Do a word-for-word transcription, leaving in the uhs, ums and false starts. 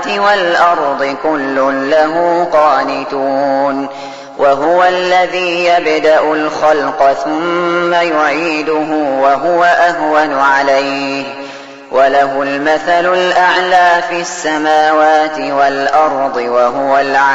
السماوات والأرض كل له قانتون وهو الذي يبدأ الخلق ثم يعيده وهو أهون عليه وله المثل الأعلى في السماوات والأرض وهو العزيز